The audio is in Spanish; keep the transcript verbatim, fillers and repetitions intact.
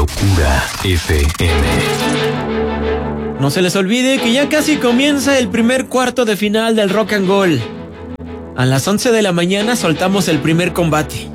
Locura F M. No se les olvide que ya casi comienza el primer cuarto de final del Rock and Roll. A las once de la mañana soltamos el primer combate.